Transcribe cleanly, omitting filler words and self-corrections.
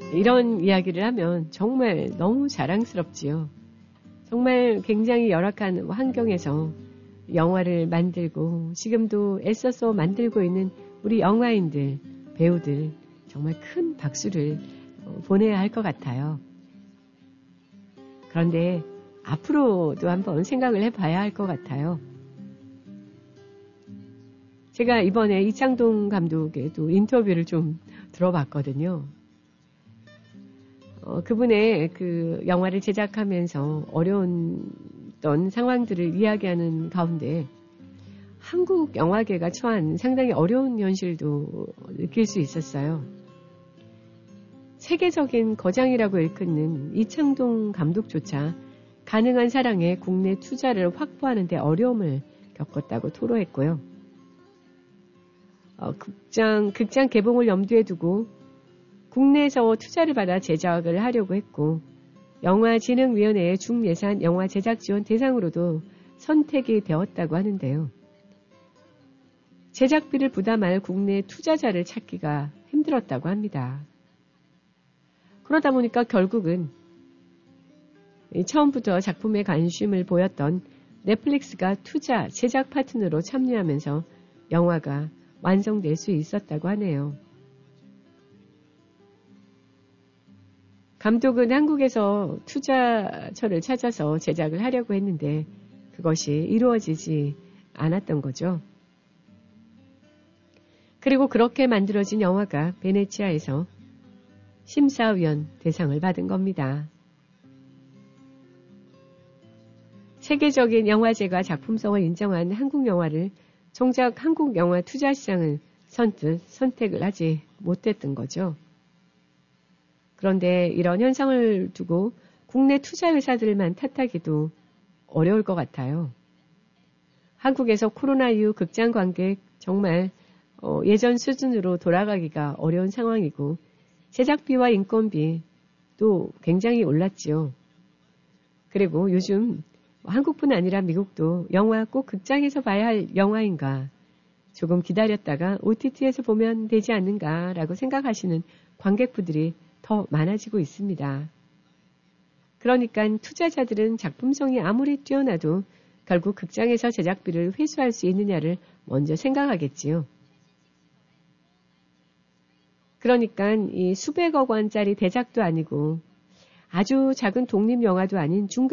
이런 이야기를 하면 정말 너무 자랑스럽지요. 정말 굉장히 열악한 환경에서 영화를 만들고 지금도 애써서 만들고 있는 우리 영화인들, 배우들 정말 큰 박수를 보내야 할 것 같아요. 그런데 앞으로도 한번 생각을 해봐야 할 것 같아요. 제가 이번에 이창동 감독의 또 인터뷰를 좀 들어봤거든요. 그분의 그 영화를 제작하면서 어려웠던 상황들을 이야기하는 가운데 한국 영화계가 처한 상당히 어려운 현실도 느낄 수 있었어요. 세계적인 거장이라고 일컫는 이창동 감독조차 가능한 사랑에 국내 투자를 확보하는 데 어려움을 겪었다고 토로했고요. 극장 개봉을 염두에 두고 국내에서 투자를 받아 제작을 하려고 했고 영화진흥위원회의 중예산 영화 제작 지원 대상으로도 선택이 되었다고 하는데요. 제작비를 부담할 국내 투자자를 찾기가 힘들었다고 합니다. 그러다 보니까 결국은 처음부터 작품에 관심을 보였던 넷플릭스가 투자, 제작 파트너로 참여하면서 영화가 완성될 수 있었다고 하네요. 감독은 한국에서 투자처를 찾아서 제작을 하려고 했는데 그것이 이루어지지 않았던 거죠. 그리고 그렇게 만들어진 영화가 베네치아에서 심사위원 대상을 받은 겁니다. 세계적인 영화제가 작품성을 인정한 한국 영화를 정작 한국 영화 투자 시장을 선뜻 선택을 하지 못했던 거죠. 그런데 이런 현상을 두고 국내 투자 회사들만 탓하기도 어려울 것 같아요. 한국에서 코로나 이후 극장 관객 정말 예전 수준으로 돌아가기가 어려운 상황이고 제작비와 인건비 또 굉장히 올랐지요. 그리고 요즘 한국뿐 아니라 미국도 영화 꼭 극장에서 봐야 할 영화인가 조금 기다렸다가 OTT에서 보면 되지 않는가라고 생각하시는 관객분들이 더 많아지고 있습니다. 그러니까 투자자들은 작품성이 아무리 뛰어나도 결국 극장에서 제작비를 회수할 수 있느냐를 먼저 생각하겠지요. 그러니까 이 수백억 원짜리 대작도 아니고 아주 작은 독립영화도 아닌 중간